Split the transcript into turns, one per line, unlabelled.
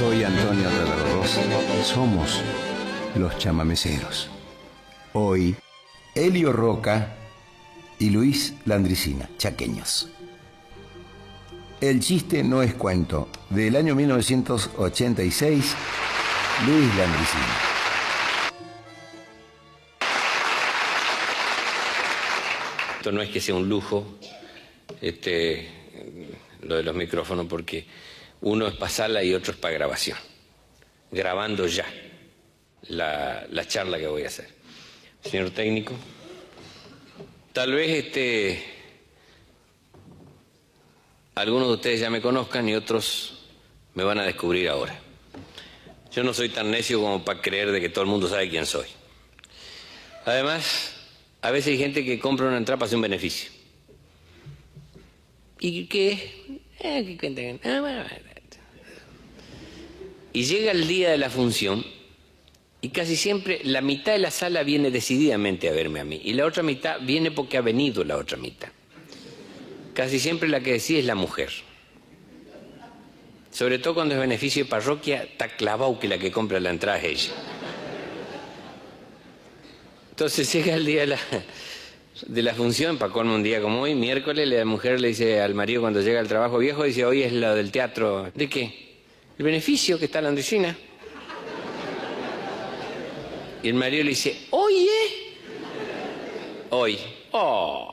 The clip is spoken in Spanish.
Soy Antonio Traverros. Somos los chamameceros. Hoy, Elio Roca y Luis Landricina, chaqueños. El chiste no es cuento. Del año 1986, Luis Landricina.
Esto no es que sea un lujo, lo de los micrófonos, porque uno es para sala y otro es para grabación. Grabando ya la charla que voy a hacer. Señor técnico, tal vez algunos de ustedes ya me conozcan y otros me van a descubrir ahora. Yo no soy tan necio como para creer de que todo el mundo sabe quién soy. Además, a veces hay gente que compra una entrada para hacer un beneficio. ¿Y qué? ¿Qué cuentan? Y llega el día de la función y casi siempre la mitad de la sala viene decididamente a verme a mí y la otra mitad viene porque ha venido la otra mitad. Casi siempre la que decide es la mujer. Sobre todo cuando es beneficio de parroquia, está clavado que la que compra la entrada es ella. Entonces llega el día de la función, para colmo un día como hoy, miércoles, la mujer le dice al marido cuando llega al trabajo: viejo, dice, hoy es lo del teatro. ¿De qué? El beneficio que está en la Landricina. Y el marido le dice: oye, hoy. Oh.